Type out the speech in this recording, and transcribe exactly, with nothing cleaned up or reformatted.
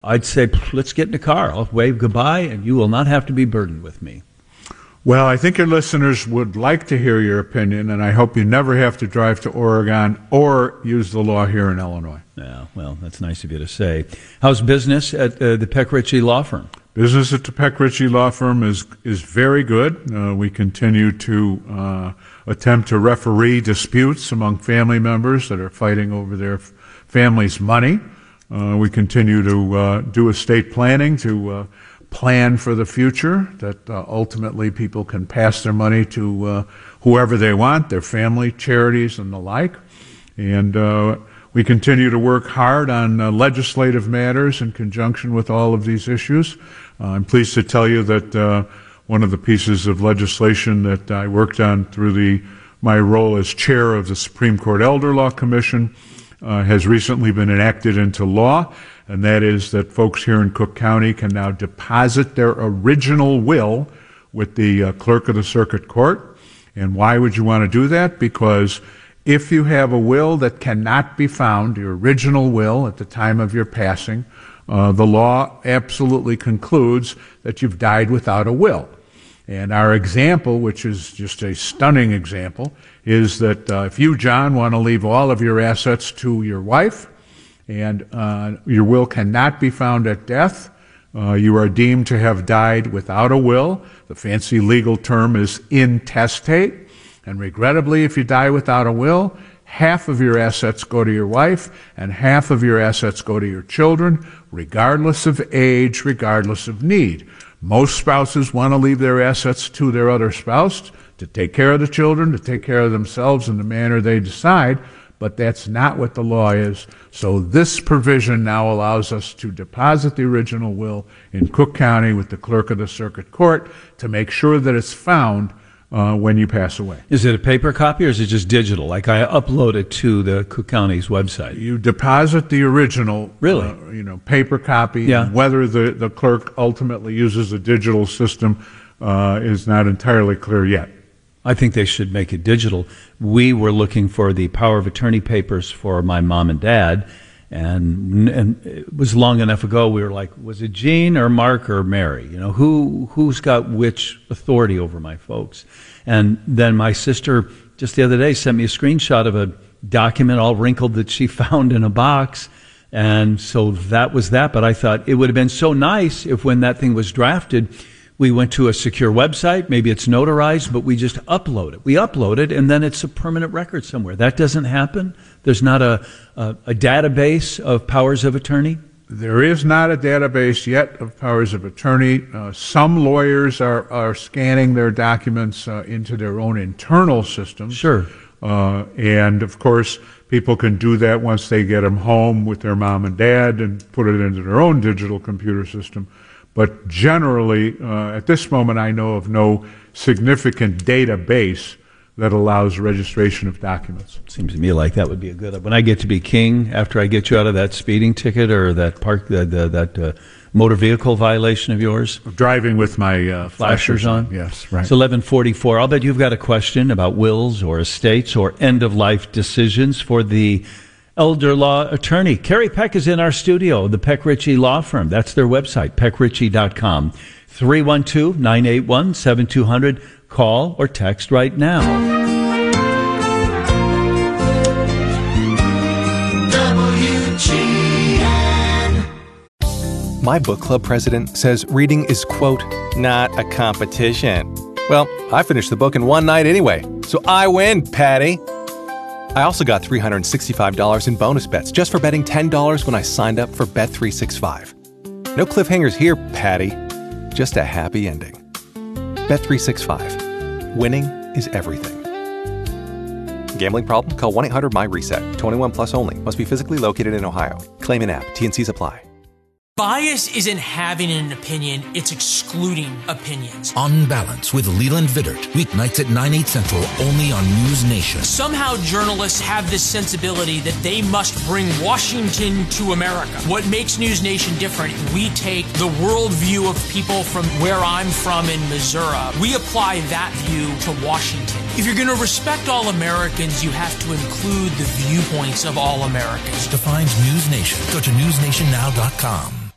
I'd say, let's get in the car. I'll wave goodbye, and you will not have to be burdened with me. Well, I think your listeners would like to hear your opinion, and I hope you never have to drive to Oregon or use the law here in Illinois. Yeah, well, that's nice of you to say. How's business at uh, the Peck Ritchie Law Firm? Business at the Peck Ritchie Law Firm is is very good. Uh, we continue to uh, attempt to referee disputes among family members that are fighting over their f- family's money. Uh, we continue to uh, do estate planning to uh, plan for the future, that uh, ultimately people can pass their money to uh, whoever they want, their family, charities, and the like. And uh, we continue to work hard on uh, legislative matters in conjunction with all of these issues. Uh, I'm pleased to tell you that uh, one of the pieces of legislation that I worked on through the my role as chair of the Supreme Court Elder Law Commission uh, has recently been enacted into law, and that is that folks here in Cook County can now deposit their original will with the uh, clerk of the circuit court. And why would you want to do that? Because if you have a will that cannot be found, your original will at the time of your passing, uh, the law absolutely concludes that you've died without a will. And our example, which is just a stunning example, is that uh, if you, John, want to leave all of your assets to your wife, and uh, your will cannot be found at death, uh, you are deemed to have died without a will. The fancy legal term is intestate. And regrettably, if you die without a will, half of your assets go to your wife, and half of your assets go to your children, regardless of age, regardless of need. Most spouses want to leave their assets to their other spouse to take care of the children, to take care of themselves in the manner they decide, but that's not what the law is. So this provision now allows us to deposit the original will in Cook County with the clerk of the circuit court to make sure that it's found uh, when you pass away. Is it a paper copy or is it just digital? Like I upload it to the Cook County's website. You deposit the original, really, uh, you know, paper copy. Yeah. And whether the, the clerk ultimately uses a digital system uh, is not entirely clear yet. I think they should make it digital. We were looking for the power of attorney papers for my mom and dad, and, and it was long enough ago. We were like, was it Jean or Mark or Mary? You know, who who's got which authority over my folks? And then my sister just the other day sent me a screenshot of a document all wrinkled that she found in a box, and so that was that. But I thought it would have been so nice if when that thing was drafted, we went to a secure website, maybe it's notarized, but we just upload it. We upload it, and then it's a permanent record somewhere. That doesn't happen? There's not a, a, a database of powers of attorney? There is not a database yet of powers of attorney. Uh, some lawyers are, are scanning their documents uh, into their own internal systems. Sure. Uh, and, of course, people can do that once they get them home with their mom and dad and put it into their own digital computer system. But generally, uh, at this moment, I know of no significant database that allows registration of documents. Seems to me like that would be a good one. When I get to be king, after I get you out of that speeding ticket or that park, the, the, that uh, motor vehicle violation of yours. Driving with my uh, flashers, flashers on? Yes, right. It's eleven forty-four. I'll bet you've got a question about wills or estates or end-of-life decisions for the elder law attorney. Carrie Peck is in our studio, the Peck Ritchie Law Firm. That's their website, peck ritchie dot com. three one two, nine eight one, seven two zero zero. Call or text right now. W G N. My book club president says reading is, quote, not a competition. Well, I finished the book in one night anyway, so I win, Patty. I also got three hundred sixty-five dollars in bonus bets just for betting ten dollars when I signed up for Bet three sixty-five. No cliffhangers here, Patty. Just a happy ending. Bet three sixty-five. Winning is everything. Gambling problem? Call one eight hundred my reset. twenty-one plus only. Must be physically located in Ohio. Claim in app. T N Cs apply. Bias isn't having an opinion, it's excluding opinions. On Balance with Leland Vittert, weeknights at nine, eight central, only on News Nation. Somehow journalists have this sensibility that they must bring Washington to America. What makes News Nation different, we take the worldview of people from where I'm from in Missouri. We apply that view to Washington. If you're going to respect all Americans, you have to include the viewpoints of all Americans. Defines News Nation. Go to news nation now dot com.